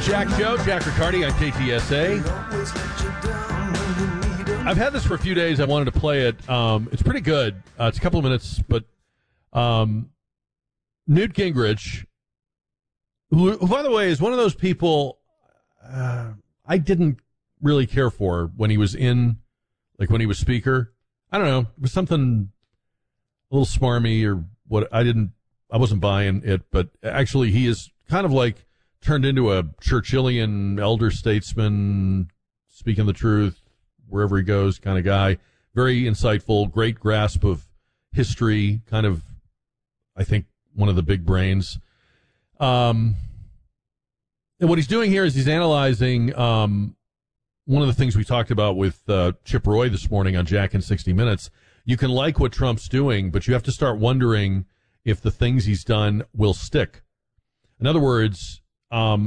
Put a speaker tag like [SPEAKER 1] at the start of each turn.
[SPEAKER 1] Jack Show, Jack Riccardi on KTSA. I've had this for a few days. I wanted to play it. It's pretty good. It's a couple of minutes, but Newt Gingrich, who, by the way, is one of those people I didn't really care for when he was when he was speaker. I don't know. It was something a little smarmy or what. I wasn't buying it, but actually he is kind of like turned into a Churchillian elder statesman, speaking the truth wherever he goes kind of guy. Very insightful, great grasp of history, kind of, I think, one of the big brains. And what he's doing here is he's analyzing one of the things we talked about with Chip Roy this morning on Jack in 60 Minutes. You can like what Trump's doing, but you have to start wondering if the things he's done will stick. In other words,